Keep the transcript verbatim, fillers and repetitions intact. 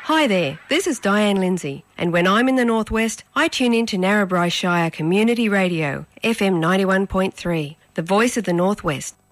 Hi there, this is Diane Lindsay, and when I'm in the Northwest, I tune in to Narrabri Shire Community Radio, F M ninety-one point three, the voice of the Northwest.